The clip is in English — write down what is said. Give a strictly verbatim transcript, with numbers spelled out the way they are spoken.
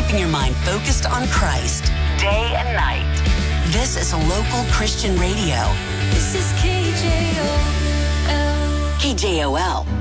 keeping your mind focused on Christ, day and night. This is a local Christian radio. This is K J O L. K J O L.